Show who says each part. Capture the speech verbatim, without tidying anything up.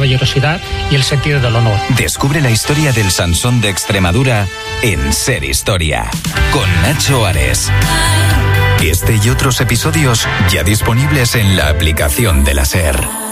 Speaker 1: caballerosidad y el sentido del honor.
Speaker 2: Descubre la historia del Sansón de Extremadura en Ser Historia, con Nacho Ares. Este y otros episodios ya disponibles en la aplicación de la SER.